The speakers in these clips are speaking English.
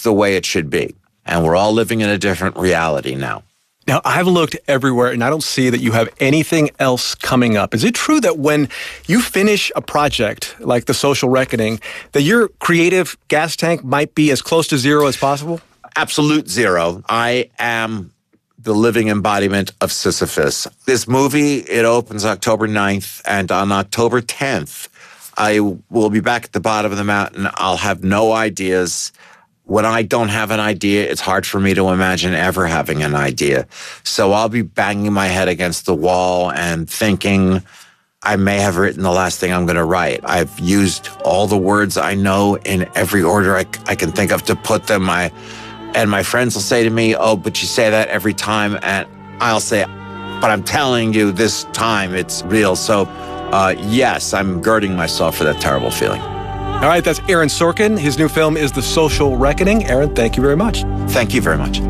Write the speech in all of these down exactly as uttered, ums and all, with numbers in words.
the way it should be. And we're all living in a different reality now. Now, I've looked everywhere, and I don't see that you have anything else coming up. Is it true that when you finish a project like The Social Reckoning, that your creative gas tank might be as close to zero as possible? Absolute zero. I am the living embodiment of Sisyphus. This movie, it opens October ninth, and on October tenth, I will be back at the bottom of the mountain. I'll have no ideas. When I don't have an idea, it's hard for me to imagine ever having an idea. So I'll be banging my head against the wall and thinking I may have written the last thing I'm going to write. I've used all the words I know in every order I, I can think of to put them. I, and my friends will say to me, oh, but you say that every time. And I'll say, but I'm telling you this time it's real. So uh, yes, I'm girding myself for that terrible feeling. All right, that's Aaron Sorkin. His new film is The Social Reckoning. Aaron, thank you very much. Thank you very much.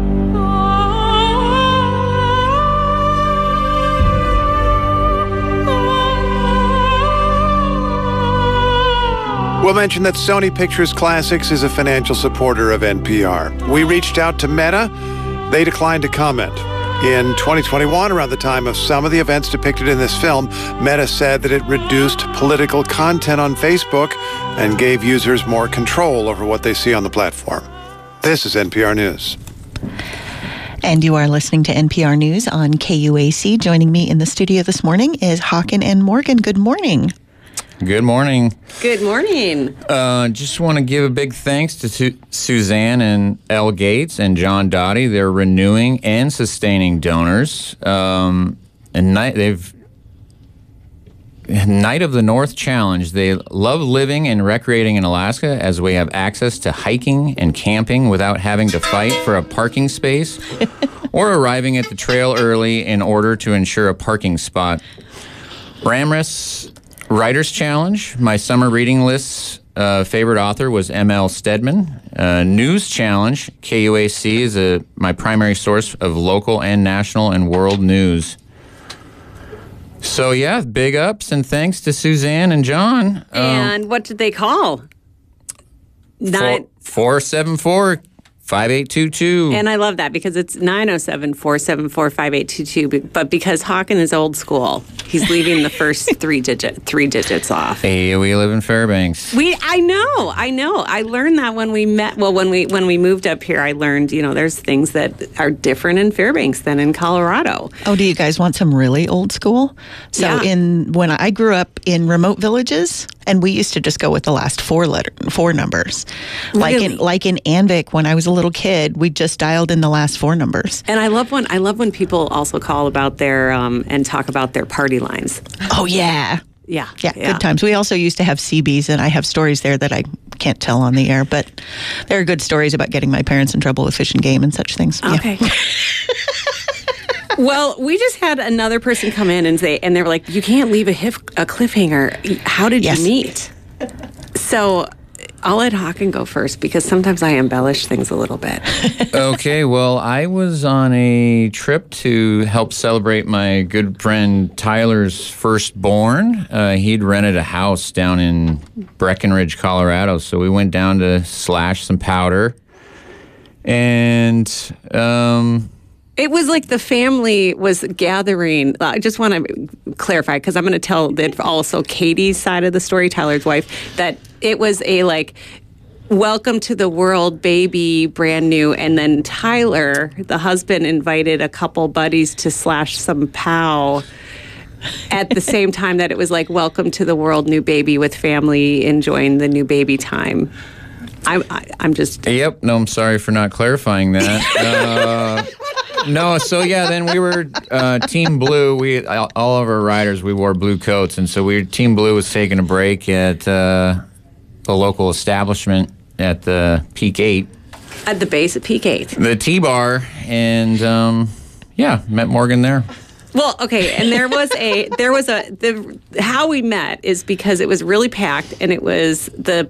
We'll mention that Sony Pictures Classics is a financial supporter of N P R. We reached out to Meta. They declined to comment. In twenty twenty-one, around the time of some of the events depicted in this film, Meta said that it reduced political content on Facebook and gave users more control over what they see on the platform. This is N P R News. And you are listening to N P R News on K U A C. Joining me in the studio this morning is Hawken and Morgan. Good morning. Good morning. Good morning. Uh, just want to give a big thanks to Su- Suzanne and Elle Gates and John Dottie. They're renewing and sustaining donors. Um, and night, they've Night of the North Challenge. They love living and recreating in Alaska as we have access to hiking and camping without having to fight for a parking space or arriving at the trail early in order to ensure a parking spot. Ramrus Writers Challenge. My summer reading list's uh, favorite author was M L Stedman. Uh, News Challenge. K U A C is a, my primary source of local and national and world news. So, yeah, big ups and thanks to Suzanne and John. And um, what did they call? Nine. four seven four, five eight two two. And I love that because it's nine oh seven, four seven four, five eight two two. But because Hawken is old school, he's leaving the first three digit three digits off. Hey, we live in Fairbanks. We I know, I know. I learned that when we met. Well, when we when we moved up here, I learned, you know, there's things that are different in Fairbanks than in Colorado. Oh, do you guys want some really old school? So Yeah. in when I grew up in remote villages, and we used to just go with the last four letter four numbers. Like Really? in like in Anvik when I was a little kid, we just dialed in the last four numbers. And I love when I love when people also call about their um, and talk about their party lines. Oh yeah. Yeah, Yeah, good times. We also used to have C Bs, and I have stories there that I can't tell on the air, but there are good stories about getting my parents in trouble with Fish and Game and such things. Yeah. Okay. Well, we just had another person come in and say, and they were like, "You can't leave a, hif- a cliffhanger. How did Yes. you meet?" So I'll let Hawken go first because sometimes I embellish things a little bit. Okay, well, I was on a trip to help celebrate my good friend Tyler's firstborn. Uh, he'd rented a house down in Breckenridge, Colorado, so we went down to slash some powder. And um, It was like the family was gathering. I just want to clarify because I'm going to tell that also Katie's side of the story, Tyler's wife, that it was a like welcome to the world baby, brand new. And then Tyler, the husband, invited a couple buddies to slash some pow at the same time that it was like welcome to the world, new baby with family enjoying the new baby time. I, I, I'm just. Yep, no, I'm sorry for not clarifying that. uh, No, so yeah, then we were uh, Team Blue. We all of our riders, we wore blue coats, and so we Team Blue was taking a break at uh, a local establishment at the Peak Eight, At the base of Peak Eight. the T-Bar, and um, yeah, met Morgan there. Well, okay, and there was a there was a the how we met is because it was really packed, and it was the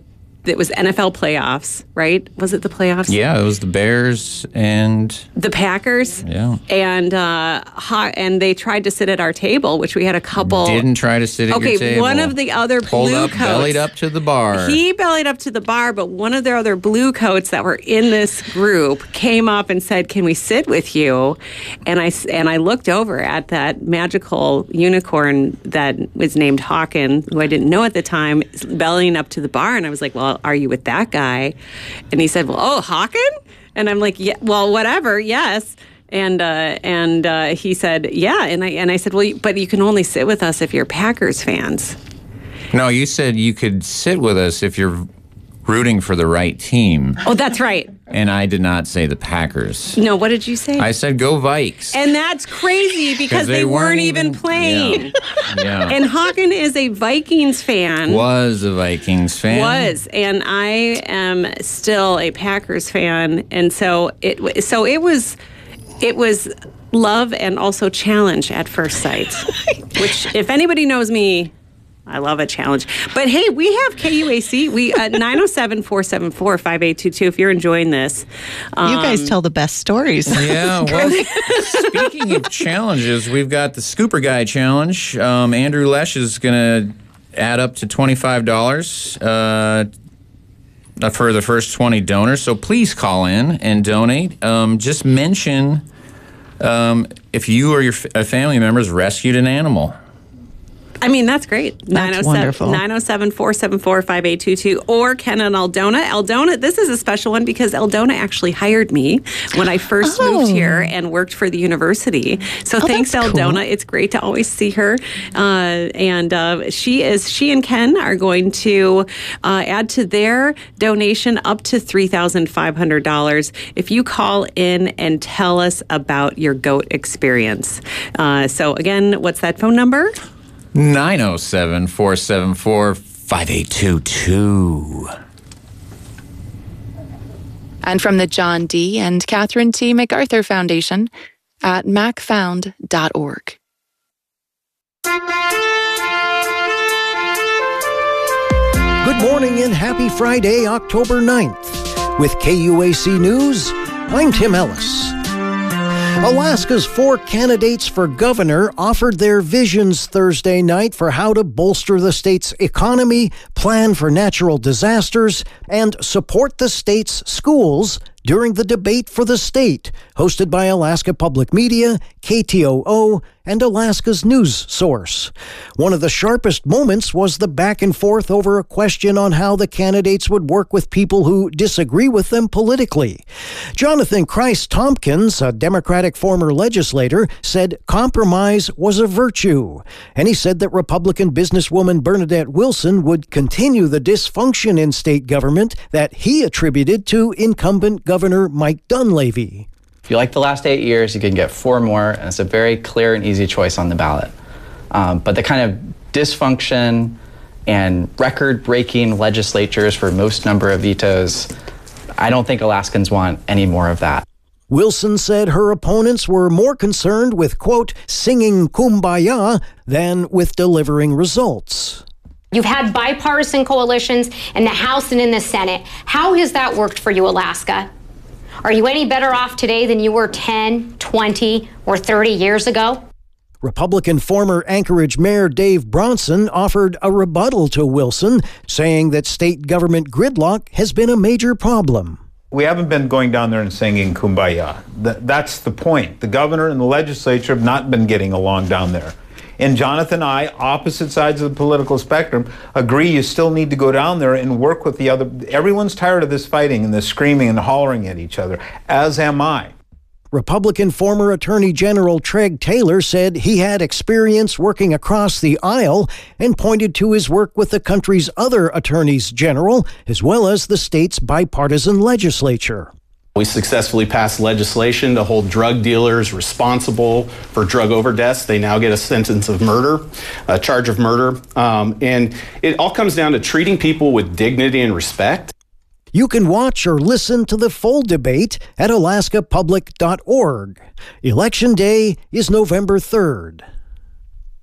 it was N F L playoffs, right? Was it the playoffs? Yeah, it was the Bears and the Packers. Yeah, and uh, ho- and they tried to sit at our table, which we had a couple. Didn't try to sit at okay, your table. One of the other Pulled blue up, coats. bellied up to the bar. He bellied up to the bar, but one of their other blue coats that were in this group came up and said, "Can we sit with you?" And I and I looked over at that magical unicorn that was named Hawken, who I didn't know at the time, bellying up to the bar, and I was like, "Well, are you with that guy?" And he said, "Well, oh, Hawken?" And I'm like, "Yeah, well, whatever, yes." And uh, and uh, he said, "Yeah." And I and I said, "Well, but you can only sit with us if you're Packers fans." No, you said you could sit with us if you're rooting for the right team. Oh, that's right. And I did not say the Packers. No, what did you say? I said go Vikes. And that's crazy because they, they weren't, weren't even, even playing. Yeah. yeah. And Hawken is a Vikings fan. Was a Vikings fan. Was. And I am still a Packers fan. And so it so it was it was love and also challenge at first sight. Which, if anybody knows me, I love a challenge. But hey, we have K U A C. We uh, nine oh seven, four seven four, five eight two two if you're enjoying this. Um, you guys tell the best stories. Yeah, well, speaking of challenges, we've got the Scooper Guy Challenge. Um, Andrew Lesh is going to add up to twenty-five dollars uh, for the first twenty donors. So please call in and donate. Um, just mention um, if you or your f- family members rescued an animal. I mean, that's great. That's wonderful. nine oh seven, four seven four, five eight two two or Ken and Eldona. Eldona, this is a special one because Eldona actually hired me when I first oh. moved here and worked for the university. So oh, thanks, Eldona. Cool. It's great to always see her. Uh, and uh, she is. She and Ken are going to uh, add to their donation up to three thousand five hundred dollars if you call in and tell us about your goat experience. Uh, so again, what's that phone number? nine oh seven, four seven four, five eight two two. And from the John D. and Catherine T. MacArthur Foundation at mac found dot org. Good morning and happy Friday, October ninth. With K U A C News, I'm Tim Ellis. Alaska's four candidates for governor offered their visions Thursday night for how to bolster the state's economy, plan for natural disasters, and support the state's schools during the Debate for the State, hosted by Alaska Public Media, K T O O, and Alaska's news source. One of the sharpest moments was the back and forth over a question on how the candidates would work with people who disagree with them politically. Jonathan Christ Tompkins, a Democratic former legislator, said compromise was a virtue. And he said that Republican businesswoman Bernadette Wilson would continue the dysfunction in state government that he attributed to incumbent Governor Mike Dunleavy. If you like the last eight years, you can get four more, and it's a very clear and easy choice on the ballot. Um, but the kind of dysfunction and record-breaking legislatures for most number of vetoes, I don't think Alaskans want any more of that. Wilson said her opponents were more concerned with, quote, singing Kumbaya than with delivering results. You've had bipartisan coalitions in the House and in the Senate. How has that worked for you, Alaska? Are you any better off today than you were ten, twenty, or thirty years ago? Republican former Anchorage Mayor Dave Bronson offered a rebuttal to Wilson, saying that state government gridlock has been a major problem. We haven't been going down there and singing Kumbaya. Th- that's the point. The governor and the legislature have not been getting along down there. And Jonathan and I, opposite sides of the political spectrum, agree you still need to go down there and work with the other. Everyone's tired of this fighting and this screaming and hollering at each other, as am I. Republican former Attorney General Treg Taylor said he had experience working across the aisle and pointed to his work with the country's other attorneys general, as well as the state's bipartisan legislature. We successfully passed legislation to hold drug dealers responsible for drug overdose. They now get a sentence of murder, a charge of murder. Um, and it all comes down to treating people with dignity and respect. You can watch or listen to the full debate at alaska public dot org. Election Day is November third.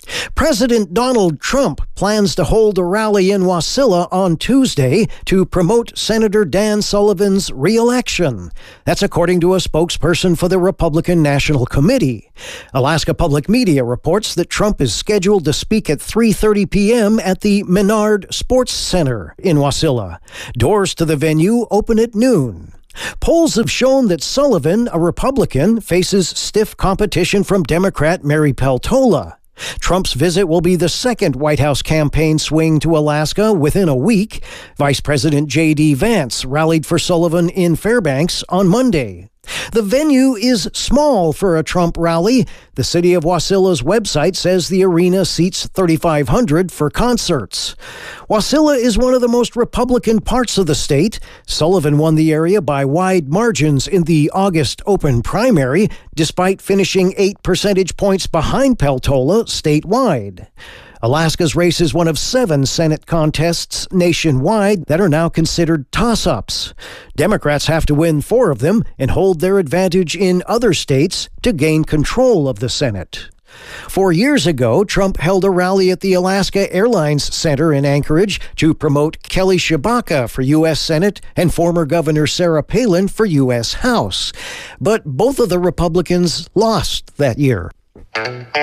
President Donald Trump plans to hold a rally in Wasilla on Tuesday to promote Senator Dan Sullivan's re-election. That's according to a spokesperson for the Republican National Committee. Alaska Public Media reports that Trump is scheduled to speak at three thirty p.m. at the Menard Sports Center in Wasilla. Doors to the venue open at noon. Polls have shown that Sullivan, a Republican, faces stiff competition from Democrat Mary Peltola. Trump's visit will be the second White House campaign swing to Alaska within a week. Vice President J D. Vance rallied for Sullivan in Fairbanks on Monday. The venue is small for a Trump rally. The city of Wasilla's website says the arena seats thirty-five hundred for concerts. Wasilla is one of the most Republican parts of the state. Sullivan won the area by wide margins in the August open primary, despite finishing eight percentage points behind Peltola statewide. Alaska's race is one of seven Senate contests nationwide that are now considered toss-ups. Democrats have to win four of them and hold their advantage in other states to gain control of the Senate. Four years ago, Trump held a rally at the Alaska Airlines Center in Anchorage to promote Kelly Tshibaka for U S Senate and former Governor Sarah Palin for U S House. But both of the Republicans lost that year.